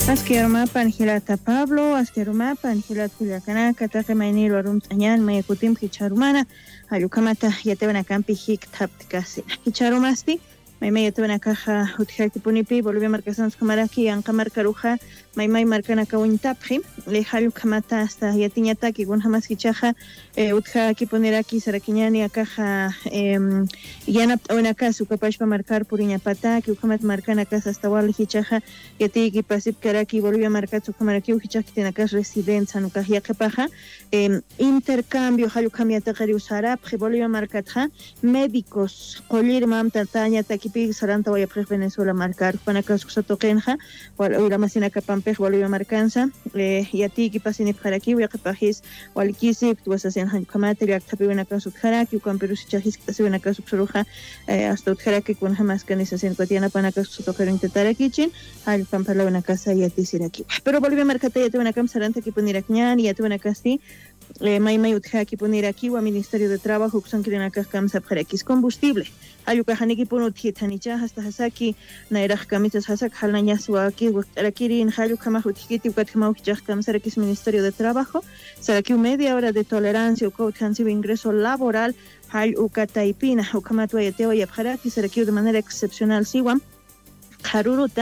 Asqueromapan Hilata Pablo, Asqueromapan Hilat Juliacanaca, Tajemainil, Warum Tañan, Mayacutim, Hicharumana, Ayucamata, Yatevana Campi, Hic Tapticasi, Hicharumasti, Maimay Yatevana Caja, Utjactipunipi, volvió a marcación Camaraki, Ancamar Caruja, Maimay Marcana Kawintapri, Lejalu Camata hasta Yatiñataki, Gunhamas Hichaja, Utja Kiponeraki, Saraquiñani, Acaja, Yanap una casa, Capash para marcar Puriña Pataki, Ucamat Marcana Casa hasta Wal Hichaja, Yatiki Pasip Karaki, volvió a marcar su Camaraki, Hichaki tiene acá residencia, Nucajia Capaja, intercambio, Halucamia Takari Usarap, volvió a marcar médicos, Colir Mam Tataña, Takipi, Saranta, voy a Venezuela marcar, Panacas Sotokenja, o la Masina Capam. Volvió a marcanza y a ti que pasen para aquí voy a capajis o al quise tú vas a hacer han kamate ya tapi una casa utjaraki u camperus chajis que se una casa suruja hasta utjaraki con jamás que necesitan cotiana para casa su tocar intentar aquí chin al camperla una casa y a ti ir aquí pero volvió a marcarte ya te una camsaranta que poner aquí y ya te una casti mai utjaraki poner aquí o al Ministerio de Trabajo que son que una casa camsa para aquí combustible ayuka haniki pono titanicha hasta hasaki nairaj kamisas hasak halnaña suaki rakirin halu kama hutikiti ukatma ukjaj kamsarakis Ministerio de Trabajo saraki media hora de tolerancia o cotansi ingreso laboral hal ukataipina ukamatwa yateo yapharaki saraki de manera excepcional siwam Harurut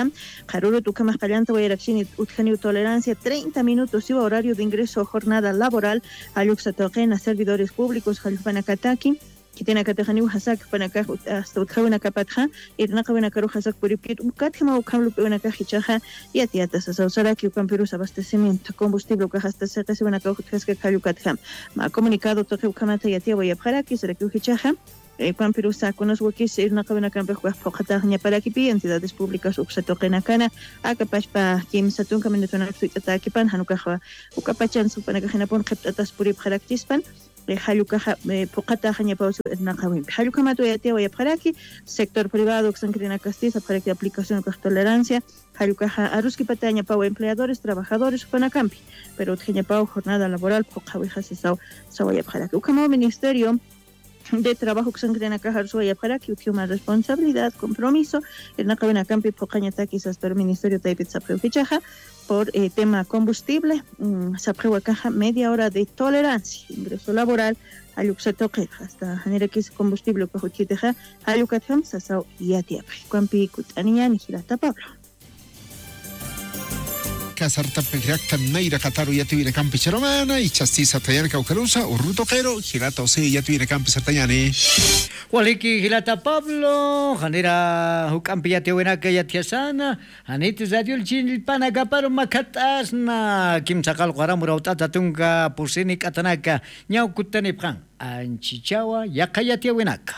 ukama qalanta wayrakshini utjani tolerancia 30 minutos iba horario de ingreso jornada laboral ayuksa toqena servidores públicos halfanakataki que tiene que tener un hasak para que hasta una capatja y no cabe una caro hasak por ipit un catma o cambio una cajichaja y atiatas a usar que un perus abastecimiento combustible que hasta se hace una caja que cayu catjam ma comunicado toque ukamata y atia voy a para que será que ujichaja Juan Perusa con los huequis no cabe una campo juega pocataña para que piden entidades públicas o se toquen a cana a capaz para quien se tunca menetona suita aquí pan hanukaja ukapachan su para que genapon captatas por ipjaractispan Haluka Pocata Hanya Pauso Nakawim. Haluka Matoyate o Yaparaki, sector privado que Sankrina Castiza para que aplicación con tolerancia, Haluka Aruski Pataña Pau empleadores, trabajadores, Panacampi, pero Tenya Pau jornada laboral, Pokawija Sisao, Sawayaparaki. Ukamo Ministerio de Trabajo que Sankrina Cajarsoya para que utió más responsabilidad, compromiso, el Nakawina Campi Pocañatakis hasta el Ministerio Taipitza Preufichaja por tema combustible, se aprueba caja media hora de tolerancia, ingreso laboral, ayuxatoque, hasta genera que ese combustible que hochiteja, ayucatam, sasao y atiapre, cuampi cutanian y girata Pablo. Casarta Pejacta Naira Cataru ya tuviera campi Charomana y Chastiza Tayana Caucarusa, Urruto Quero, Girata Ose ya tuviera campi Sartayani. Waliki Gilata Pablo, Janera Hucampi ya te buena que ya te sana, Anitis de Dios Chin Panagaparo Macatasna, Kim Sakal Guaramura Tatunga, Pusini Katanaka, Nyau Kutanipran, Anchichawa, Yakayate Wenaka.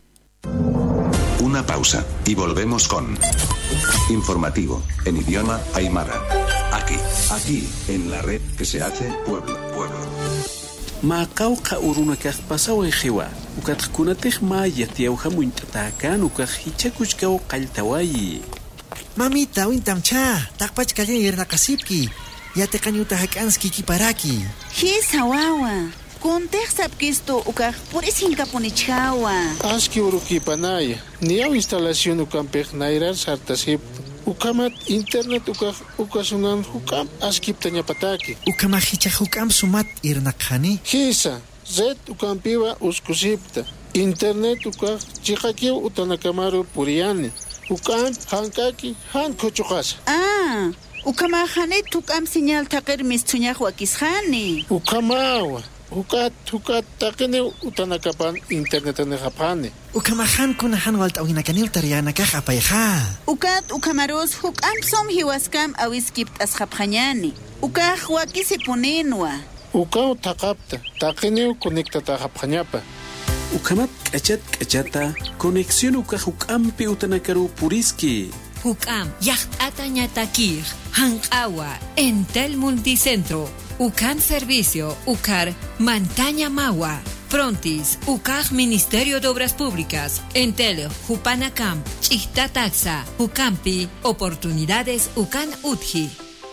Una pausa y volvemos con informativo en idioma aymara. Aquí, en la red que se hace pueblo. Macauca uruna que pasado en Jewa, ucatcunatej maya tiauja muintatacan, ucajichacuchcao caltawayi. Mamita, wintamcha, takpach kalyan yernakasipki, yate kanyuta hakanski kiparaki. Hisa wawa, contexta que esto ucaj por esinca ponichawa. Aski urukipanaya, niau instalación ucampej nairar sartasip. Ukamat internet ukasunan hukam askip tanya pataki. Ukamahicha hukam sumat irnakhani. Hisa, zet ukampiwa uskusipta. Internet ukah chikakiw utanakamaru puriani. Ukam hankaki hankochukas. Ukamahane tukam señal takir mistuñah wakishani. Ukamawa. Hukat takene utanakapan internet ane japane. Ukamahan kunahan walt awina kanil tariana kahapayha. Ukat ukamaros hukam som hiwaskam awiskipt as japanyani. Ukah wakisi ponenwa. Ukau takapta takene konektata japanyapa. Ukamat kachata conexión ukam utanakaru puriski. Hukam yacht atañatakir hankawa Entel Multicentro. Ucan Servicio, Ucar, Mantaña Magua, Frontis, Ucar Ministerio de Obras Públicas, Entel, Jupanacam, Chihta Taxa, Ucampi, Oportunidades Ucan Utji.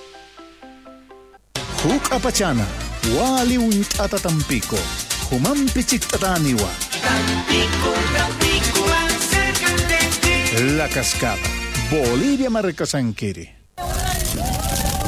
Huk Apachana, Wali Untata Tampico, Humampi Chictataniwa. Tampico, cerca de ti. La Cascada, Bolivia Marcasanquiri.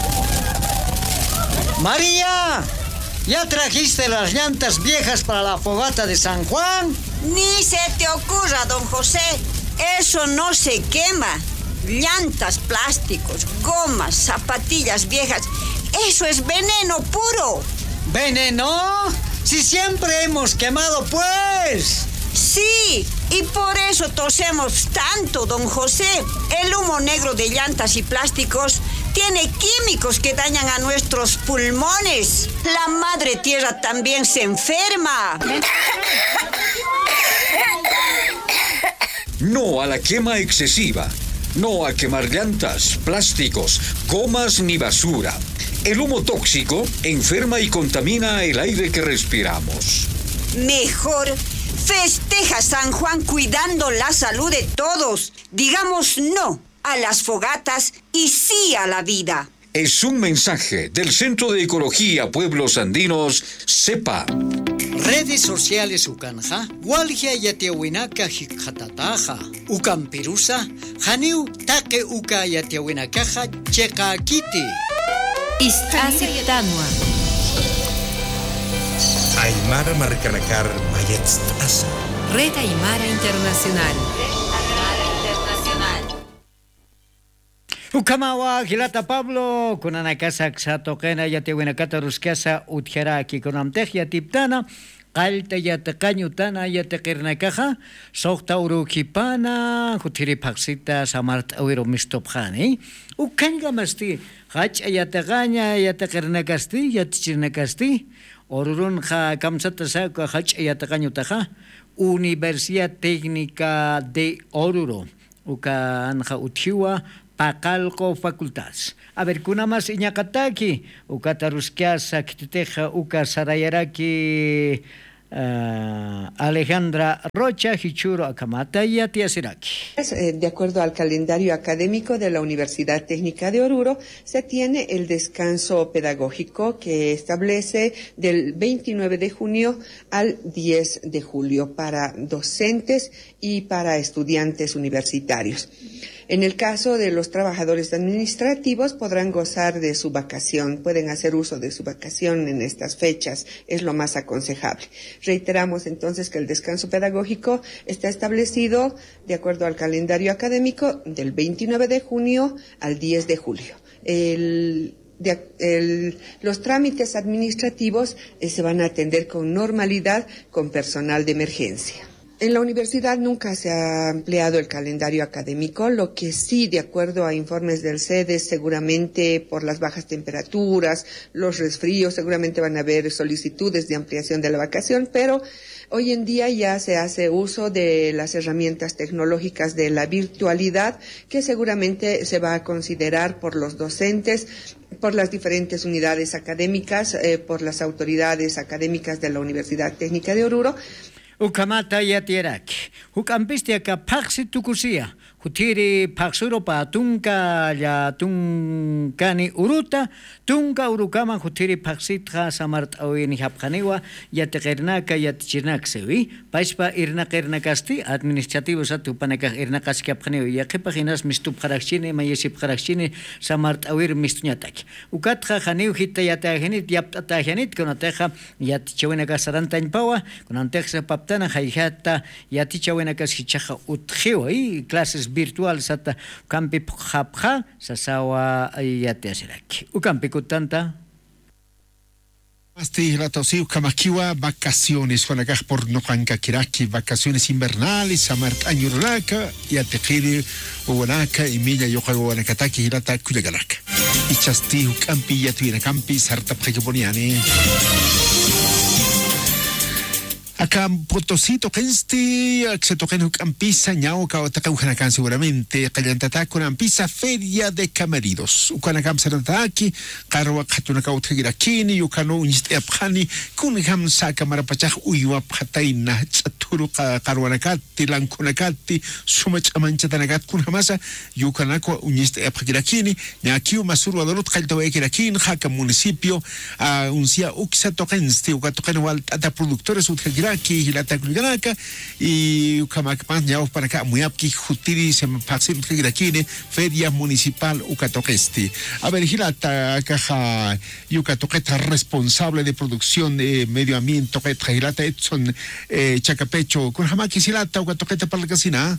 María, ¿ya trajiste las llantas viejas para la fogata de San Juan? Ni se te ocurra, don José. Eso no se quema. Llantas, plásticos, gomas, zapatillas viejas. Eso es veneno puro. ¿Veneno? Si siempre hemos quemado, pues. Sí, y por eso tosemos tanto, don José. El humo negro de llantas y plásticos tiene químicos que dañan a nuestros pulmones. La madre tierra también se enferma. No a la quema excesiva. No a quemar llantas, plásticos, gomas ni basura. El humo tóxico enferma y contamina el aire que respiramos. Mejor festeja San Juan cuidando la salud de todos. Digamos no a las fogatas y sí a la vida. Es un mensaje del Centro de Ecología Pueblos Andinos, CEPA. Redes sociales ukanja, walgia yatiawinaka hikhatataja, ukampirusa, haniu take uka yatiawinakaja chekakiti. Aceptanua. Aymara Marcanakar Mayetz Asa. Red Aymara Internacional. Ukamawa Gilata Pablo, kunanakasa xatokena yatiawinakata ruskasa utjera aquí konamtej yatiptana. Qalta yataqañutana yataqirnakaja soqta urukipana jutiri paksita samart awiro mistopjani ukanga masti hach yataqaña yataqirnakasti yatichirnakasti orurun ja kamsata saka hach yataqañutaja Universidad Técnica de Oruro uka anja uthiwa Pacalco Facultas. A ver, kuna más iñakataki, ukatarusquiasa kititeja uka sarayaraki Alejandra Rocha, Hichuro Akamata y Atiasiraki. De acuerdo al calendario académico de la Universidad Técnica de Oruro, se tiene el descanso pedagógico que establece del 29 de junio al 10 de julio para docentes y para estudiantes universitarios. En el caso de los trabajadores administrativos podrán gozar de su vacación, pueden hacer uso de su vacación en estas fechas, es lo más aconsejable. Reiteramos entonces que el descanso pedagógico está establecido de acuerdo al calendario académico del 29 de junio al 10 de julio. Los trámites administrativos se van a atender con normalidad con personal de emergencia. En la universidad nunca se ha ampliado el calendario académico, lo que sí, de acuerdo a informes del CEDES, seguramente por las bajas temperaturas, los resfríos, seguramente van a haber solicitudes de ampliación de la vacación, pero hoy en día ya se hace uso de las herramientas tecnológicas de la virtualidad, que seguramente se va a considerar por los docentes, por las diferentes unidades académicas, por las autoridades académicas de la Universidad Técnica de Oruro. Ukamata yatieraki. Ukampistia ka paksi tukusia. Hutiri paksuro pa tunka ya tunkani uruta. Tunka urukama hutiri paksitra samart awini hapkaniwa yatekernaka yatichirnaksewi. Paispa irnakernakasti administrativo satu panaka irnakaski hapkaniwi. Yakipaginas mistupkarakchini mayesipkarakchini samart awir mistunyataki. Ukatra haniu hita yatagenit yaptatagenit konateja yatichawinaka sarantañpawa konanteja paptana hayhata yatichawinaka hichaja utjiwa y clases virtuales hasta campi japja sasawa yatiasiraki. Ukampi kutanta. Asti la tosiu kamakiwa vacaciones con acá por nojanka kiraki vacaciones invernales samart añuraka y atekiri uwanaka y milla yoka uwanakataki hirata kuyagalaka y chasti ukampi yatuina kampi sarta prekeponiani. Acá Potosito Kensti, se toquen Campisa, Ñauca o Tacaujanacán seguramente, Callantata con Ampisa, Feria de Camaridos. Ucanacam Sarantaki, Carwa Katunacau Tegirakini, Ucano Unisteapani, Kunham Saka Marapachach, Uyua Pataina, Chaturu Carwanacati, Lanconacati, Sumachamanchanagat Kunhamasa, Yucanaco Unisteapakini, Nakiu Masuru Adolot Kaltoekirakin, Haka Municipio, Uncia Uxa Tokensti, Ucatokenwal, Ata Productores Utagir. Iraki hilata kulganaka y ukamakpan ñaw para acá muy apki jutiri se pasim Irakine Feria Municipal Ucatoquesti. A ver, hilata caja Yucatoqueta responsable de producción de medio ambiente Toqueta hilata Edson Chacapecho con jamaki hilata Ucatoqueta para la casina.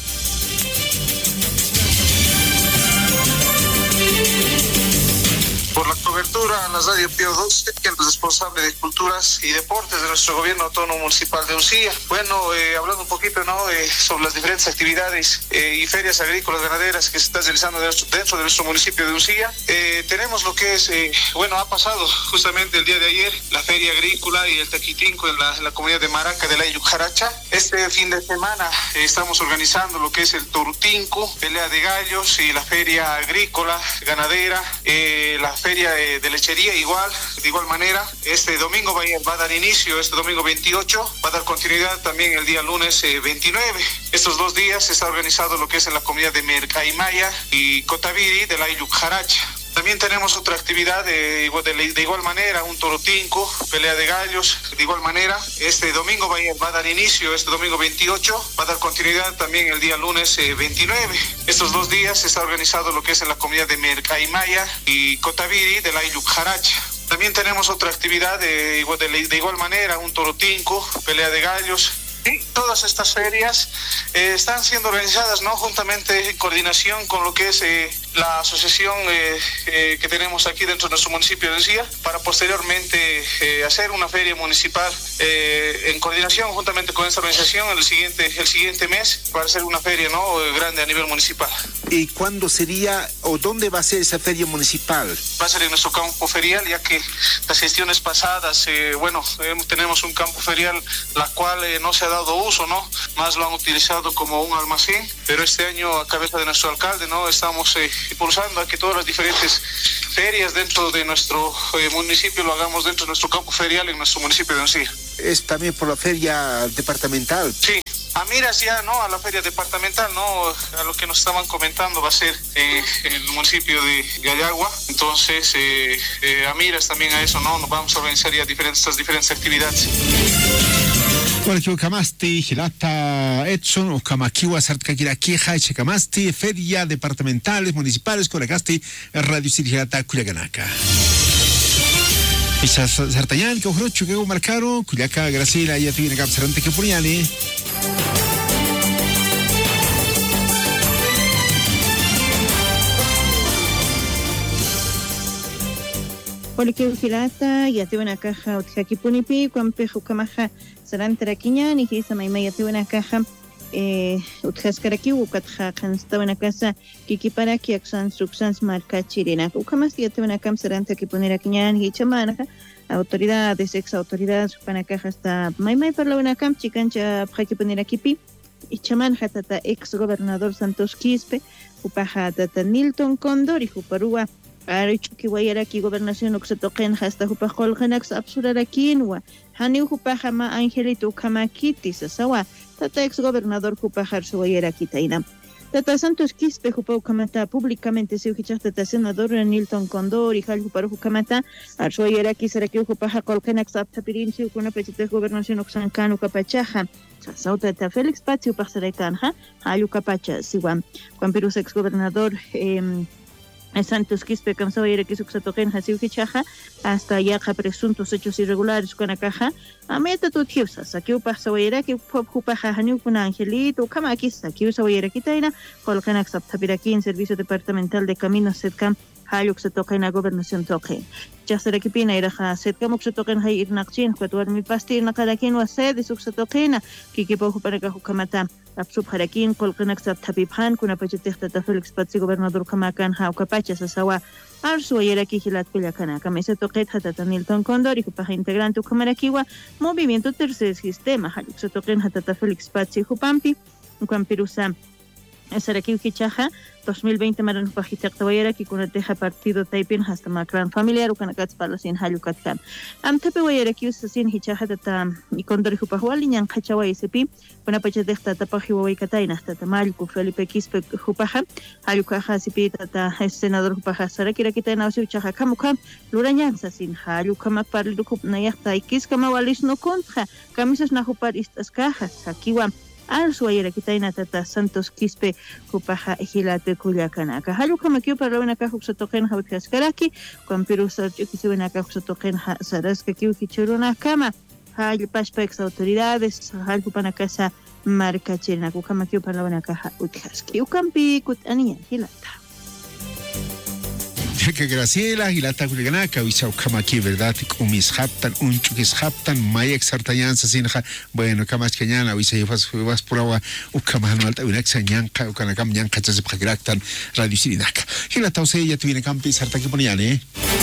Por la cobertura a la radio Pío 12, que es responsable de culturas y deportes de nuestro gobierno autónomo municipal de Usía. Bueno, hablando un poquito sobre las diferentes actividades y ferias agrícolas ganaderas que se están realizando dentro de nuestro municipio de Usía, tenemos lo que es, ha pasado justamente el día de ayer la feria agrícola y el taquitinco en la comunidad de Maraca de la Yucaracha. Este fin de semana estamos organizando lo que es el Torutinco, pelea de gallos y la feria agrícola ganadera, la feria de lechería de igual manera. Este domingo va a dar inicio, este domingo 28, va a dar continuidad también el día lunes 29. Estos 2 días se está organizado lo que es en la comunidad de Mercaimaya y Cotaviri de la Yucaracha. También tenemos otra actividad de igual manera, un Torutinco, pelea de gallos, de igual manera. Este domingo va a dar inicio, este domingo 28, va a dar continuidad también el día lunes 29. Estos 2 días se está organizado lo que es en la comunidad de Mercaimaya y Cotaviri de la Yucaracha. También tenemos otra actividad de igual manera, un Torutinco, pelea de gallos. Sí, todas estas ferias están siendo organizadas, ¿no?, juntamente en coordinación con lo que es la asociación que tenemos aquí dentro de nuestro municipio de Usía, para posteriormente hacer una feria municipal en coordinación juntamente con esta organización el siguiente mes, para hacer una feria, ¿no?, grande a nivel municipal. ¿Y cuándo sería o dónde va a ser esa feria municipal? Va a ser en nuestro campo ferial, ya que las gestiones pasadas, tenemos un campo ferial la cual no se ha dado uso, ¿no? Más lo han utilizado como un almacén, pero este año a cabeza de nuestro alcalde, ¿no?, estamos impulsando a que todas las diferentes ferias dentro de nuestro municipio lo hagamos dentro de nuestro campo ferial en nuestro municipio de Usía. ¿Es también por la feria departamental? Sí. A miras ya, ¿no?, a la feria departamental, ¿no?, a lo que nos estaban comentando va a ser en el municipio de Gallagua. Entonces, a miras también a eso, ¿no?, nos vamos a organizar ya estas diferentes actividades. Bueno, Kamasti, Hilata, Edson, o Kamakiwa, Sartkakira, Kieja, Chekamasti, feria departamentales, municipales, Corecasti, Radio City, Hilata, Cuyaganaka. Isa Sartayan, que ojrocho, que marcaro, Cuyaca, Gracila, ya tiene capsarante que poniani. Porque Hilata, ya tiene una caja, Otkaki Punipi, Cuampejo Camaja, Sarantaraquiña, ni que esa maima ya tiene una caja, Utkaskaraki, Ukatja, Cansta, una casa, Kikiparaki, Axan, Subsans, Marca Chirena, Ucamas, ya tiene una cam, Sarantaki Puneraquiña, y Chamanaja, autoridades, ex autoridades, Panacaja, hasta maima para una cam, Chicancha, Praki Punerakipi, y Chamanaja, tata ex gobernador Santos Quispe, Upaja, tata Nilton Condor, y Juparúa. Arichuki Wayaraki gobernación Oxatoquen hasta Jupajol Genax Absurarakin wa Hani Jupajama Angelito Kamakiti Sasawa Tata ex gobernador Jupajar Suayaraki Taina Tata Santos Quispe Jupau Kamata públicamente se ujichas Tata senador Nilton Condor y Jal Juparu Kamata Arsuayaraki Saraki Jupaja Colkenax Abtapirin si una petita gobernación Oxancano Capachaja Sauta Tata Félix Patio Paxarecanja Hayu Capacha Siwan Juan Perú ex gobernador Santos Quispe cansado de ir aquí Suxatoquen Hasiu Hichaja hasta ya presuntos hechos irregulares con la caja a meta tu tiusa saquiu pasa ir que Jupaja Haniu con Angelito Kamaki saquiu saber aquí taina colocan acceptar aquí en servicio departamental de caminos Setcam Hayuk se toca en la gobernación toque. Ya será que pina ir a Setcam se toca en Hayir Nakchin, cuando mi pastir na cada quien was sed se toca en que poco para que Jukamata Absub Harakin colocan acceptar Piphan con apetita de Félix Patsi gobernador Kamakan Hau Capacha Sasawa Arsu ayer aquí Gilat Pillacana Camisa Toquet Hatata Nilton Condor y Jupaja integrante Kamarakiwa Movimiento Tercer Sistema Hayuk se toca en Hatata Félix Patsi Jupampi Juan Pirusa Sarakiw Kichaja 2020 maran pajitaqtawayara kikunateja partido taipin hasta macran familiar ukanakats palasin halukatkan amtepe wayarakiw sasin hichaja tata ikondori hupahwali ñan qachaway sepi panapachadekta tapajiwaway kataina tata malku Felipe Quispe hupaja halukaja sipi tata senador hupaja sarakira kitaina usi uchaja kamuka lurañan sasin halukama parlidu kupnayaqta ikiskama walish no kontra camisas na hupar istas cajas akiwa Alsuayera kitaina tata Santos Quispe kupaja hilate kuyakanaka. Halukama kiu para una caja uxatoquen hautjaskaraki, con pirus una caja uxatoquen saraska kiu kichuruna kama. Hal paspex autoridades, hal kupana casa marca chena kukama kiu para una caja utjaski. Ukampi kutania hilata. Que Graciela Hilata Kuliganaka Wisau Kamaki verdad umis haptan unchukis haptan mayak sartayansa sinja bueno kamas kenyana wisay vas purawa ukaman alta unexa nyanka ukanakam nyanka chase prakraktan radio sirinaka Hilata use ya tuviene campi sartaki poniane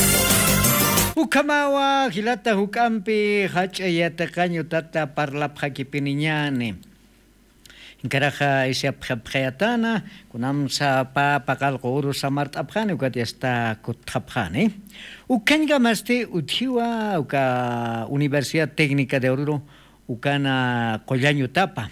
ukamawa Hilata hukampi hacha yata kanyo tata parlap hakipiniñane Karaja ese abjatana, kunam sa pa pakal kouru samart abjane ukat yasta kutabjane. Ukanga maste utiwa uka Universidad Técnica de Oruro ukana Collaño Tapa.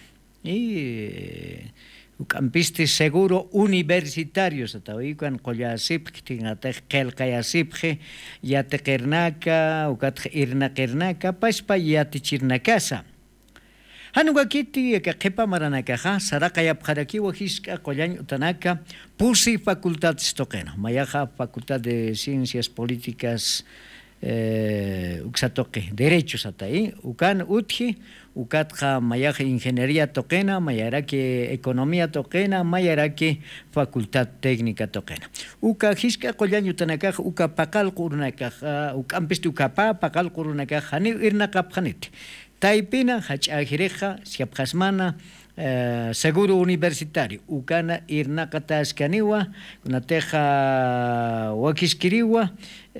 Y ukampiste seguro universitario satawi kan kollasip tingatej kelkayasipje yatekernaka ukat irnakernaka paspa yatichirnakasa. Hanugakiti kepa maranakaja sarakaya pjaraki wajiska Collaño Tanaka pusi facultad stoquena mayaja facultad de ciencias políticas uxatoque derechos atai ukan utji ukatja mayaja ingeniería toquena mayaraki economía toquena mayaraki facultad técnica toquena uka jiska Collaño Tanaka uka pakal qurnakaja ukampistu ukapa pakal qurnakaja ni irnaqapjanit Taipina, Hachajireja, Siapjasmana, seguro universitario, Ukana, Irnakata Escaniwa, Unateja Wakiskiriwa,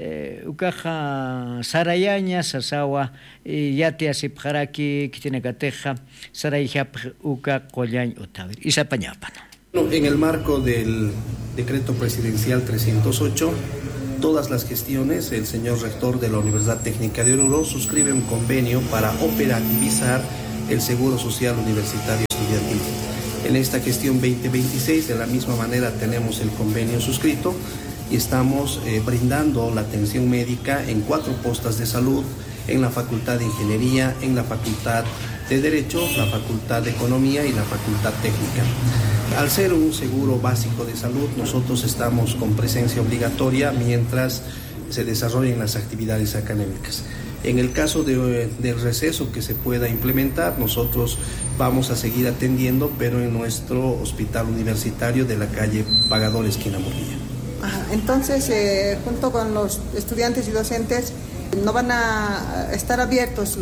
Ukaja Sarayaña, Sasawa, Yatia Sipjaraki, Kitinacateja, Sarayjap, Uka, Collaño Otavir, Isapañapana. En el marco del decreto presidencial 308, todas las gestiones, el señor rector de la Universidad Técnica de Oruro suscribe un convenio para operativizar el Seguro Social Universitario Estudiantil. En esta gestión 2026, de la misma manera, tenemos el convenio suscrito y estamos brindando la atención médica en 4 postas de salud, en la Facultad de Ingeniería, en la Facultad de Derecho, la Facultad de Economía y la Facultad Técnica. Al ser un seguro básico de salud, nosotros estamos con presencia obligatoria mientras se desarrollen las actividades académicas. En el caso del receso que se pueda implementar, nosotros vamos a seguir atendiendo, pero en nuestro hospital universitario de la calle Pagador, esquina Murguía. Entonces, junto con los estudiantes y docentes, no van a estar abiertos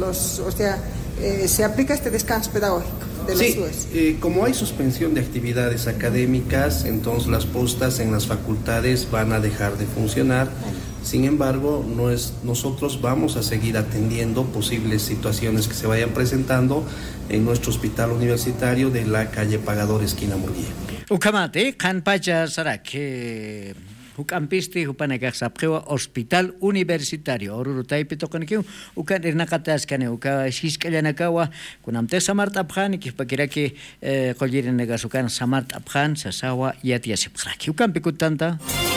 se aplica este descanso pedagógico de los SUES. Como hay suspensión de actividades académicas, entonces las postas en las facultades van a dejar de funcionar. Sin embargo, nosotros vamos a seguir atendiendo posibles situaciones que se vayan presentando en nuestro hospital universitario de la calle Pagador, esquina Murguía. Ukamate, Kanpacha Sarake. Ukampisti upanakak sapjewa hospital universitario Oruro taipi tokankiu ukan irnaqataskane uka shiskallanacawa kunamte samart abjan kipakiraki qollirinegas ukan samart abjan sasawa yatiasipqraki ukampi kutanta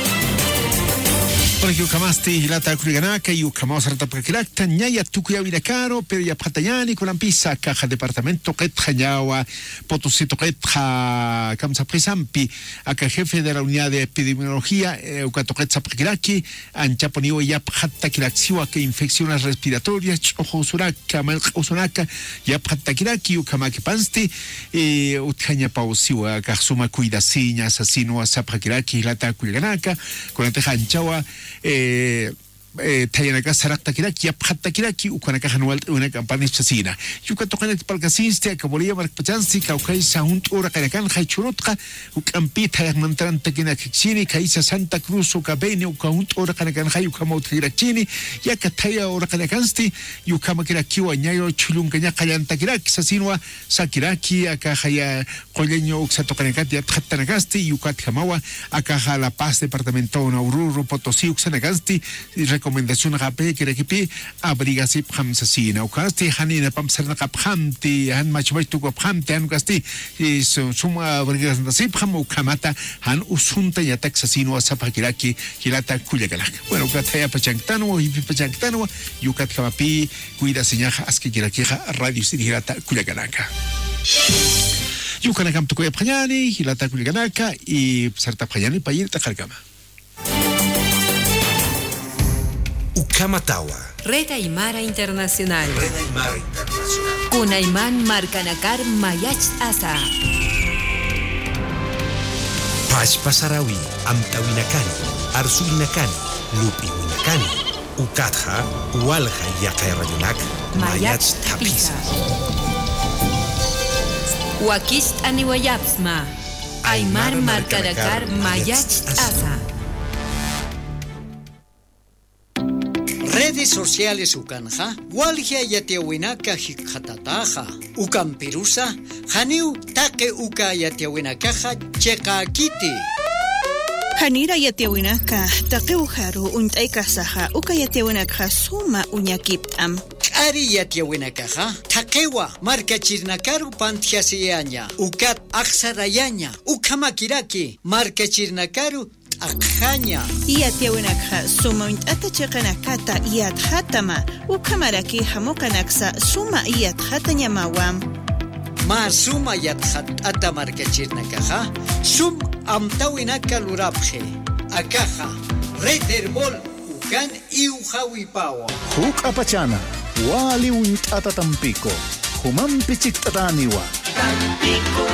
Porque ukamasti hilata kuriganaka y ukamos harta prakilakta ñaya tukuya vidakaro pero ya patayani con pisa caja departamento qetja ñawa potosito qetja kamsa prisampi aka jefe de la unidad de epidemiología ukatoqetsa prakilaki anchaponiwa ya hatta kilaksiwa que infecciones respiratorias ojo usuraka mal usuraka ya hatta kilaki ukamaki pansti utjaña pausiwa kasuma cuidasiñas asino asa prakilaki hilata kuriganaka con anteja anchawa tayanaka saraktakiraki yaphattakiraki ukanaka hanual una campaña chasina yuka toqanet palkasinste akabolía markpachansi kaukay sahunt ora kanakan haychurutka ukampi tayagmantran takina kixini kaisa Santa Cruz ukabene ukahunt ora kanakan hayukamautkirachini yakataya ora kanakansti yukamakiraki wañayo chulunkaña kallantakiraki sasinwa sakiraki akahaya qoleño uksatokanakati athattanakasti yukat hamawa akaha La Paz departamento Naururu Potosí uksanakasti recomendación rape kirekipi abrigasip hamsasina ukasti hanina pamsarna kaphamti han machbaitu kaphamti han ukasti suma abrigasip ham ukamata han usunta yatak sasino asapakiraki hilata kuyagalak bueno ukataya pachangtano hipi pachangtano yukat kamapi cuida señaja aski kirakija radio sirihilata kuyagalaka yukanakam tukoya phanyani hilata kuyagalaka y sarta phanyani payir takarkama Ukamatawa. Red Aymara Internacional. Kunayman Marcanakar Mayach Asa. Pashpasarawi, Amtawinakani, Arsulinakani, Lupiwinakani, Ukatha, Ualja Yakairayonak, Mayach Tapisa. Wakist Aniwayapsma. Aymar Marcanakar Mayach Asa. Redes sociales ukanja, walgia yatiawinaka hikhatataja, ukampirusa, haniu take uka yatiawinakaja chekakiti. Hanira yatiawinaka, take ujaru untaikasaja, uka yatiawinaka suma uñakiptam. Ari yatiawinakaja, takewa, markachirnakaru pantjasiaña, ukat aksarayaña, ukamakiraki, markachirnakaru Akhaña. Yatiawinakha suma unt'ata chiqanakata yathatama ukamaraki hamukanaksa suma yathatanyamawam. Ma suma yathatata markachirnakaja sum amtawinaka lurapje. Akaja reterbol ukan iujawipawa. Huk apachana wali unt'ata Tampico humampichiktataniwa. Tampico,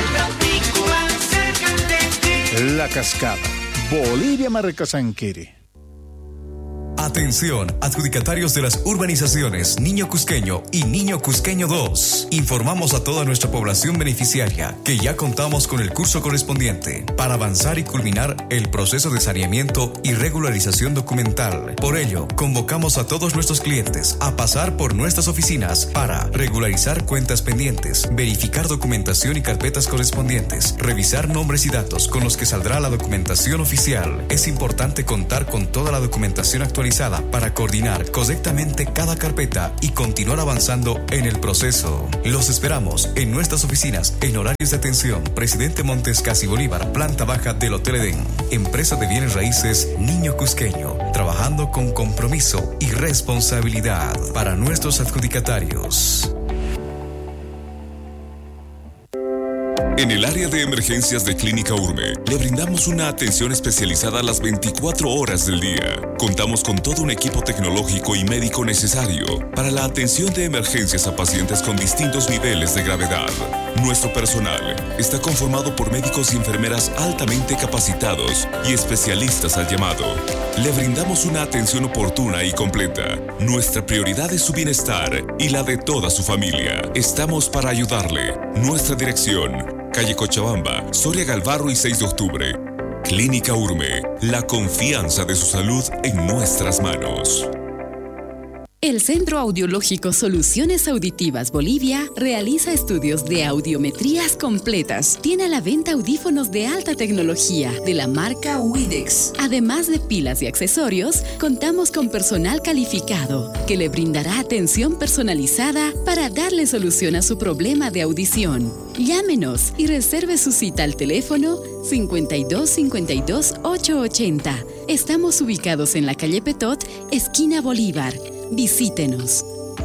acércate. La Cascada. Bolivia Marca Sanquiri. Atención, adjudicatarios de las urbanizaciones Niño Cusqueño y Niño Cusqueño 2. Informamos a toda nuestra población beneficiaria que ya contamos con el curso correspondiente para avanzar y culminar el proceso de saneamiento y regularización documental. Por ello, convocamos a todos nuestros clientes a pasar por nuestras oficinas para regularizar cuentas pendientes, verificar documentación y carpetas correspondientes, revisar nombres y datos con los que saldrá la documentación oficial. Es importante contar con toda la documentación actualizada para coordinar correctamente cada carpeta y continuar avanzando en el proceso. Los esperamos en nuestras oficinas en horarios de atención Presidente Montes Casi Bolívar, planta baja del Hotel Edén. Empresa de bienes raíces Niño Cusqueño, trabajando con compromiso y responsabilidad para nuestros adjudicatarios. En el área de emergencias de Clínica Urme, le brindamos una atención especializada las 24 horas del día. Contamos con todo un equipo tecnológico y médico necesario para la atención de emergencias a pacientes con distintos niveles de gravedad. Nuestro personal está conformado por médicos y enfermeras altamente capacitados y especialistas al llamado. Le brindamos una atención oportuna y completa. Nuestra prioridad es su bienestar y la de toda su familia. Estamos para ayudarle. Nuestra dirección: calle Cochabamba, Soria Galvarro y 6 de octubre. Clínica Urme, la confianza de su salud en nuestras manos. El Centro Audiológico Soluciones Auditivas Bolivia realiza estudios de audiometrías completas. Tiene a la venta audífonos de alta tecnología de la marca Widex. Además de pilas y accesorios, contamos con personal calificado que le brindará atención personalizada para darle solución a su problema de audición. Llámenos y reserve su cita al teléfono 52 52 880. Estamos ubicados en la calle Petot, esquina Bolívar. Visítenos.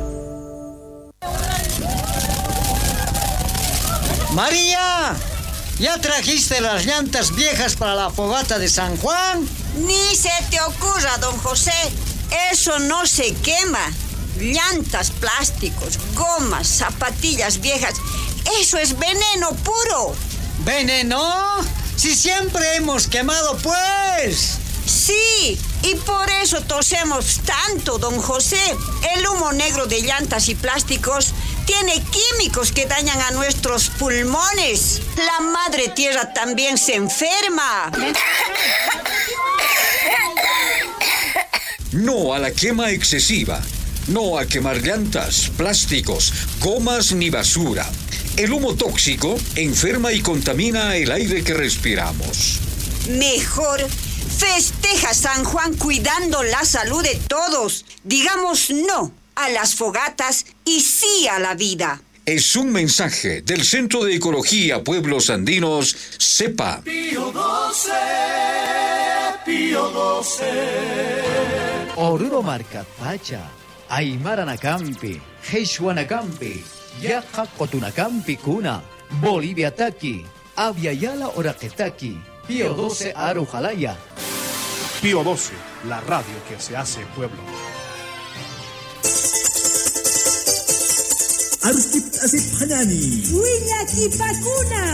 María, ¿ya trajiste las llantas viejas para la fogata de San Juan? Ni se te ocurra, don José. Eso no se quema. Llantas, plásticos, gomas, zapatillas viejas. Eso es veneno puro. ¿Veneno? Si siempre hemos quemado, pues. Sí, y por eso tosemos tanto, don José. El humo negro de llantas y plásticos tiene químicos que dañan a nuestros pulmones. La madre tierra también se enferma. No a la quema excesiva. No a quemar llantas, plásticos, gomas ni basura. El humo tóxico enferma y contamina el aire que respiramos. Mejor festeja San Juan cuidando la salud de todos. Digamos no a las fogatas y sí a la vida. Es un mensaje del Centro de Ecología Pueblos Andinos, CEPA. Pío XII, Pío XII. Oruro Marcapacha, Aymara-Nakampi, Heishwana-Nakampi, Yaja Cotunakampi Cuna, Bolivia Taki, Aviala Oraquetaki, Pío XII Arujalaya. Pío XII, la radio que se hace pueblo. Arskip asip hanani. Wiñaki Pacuna.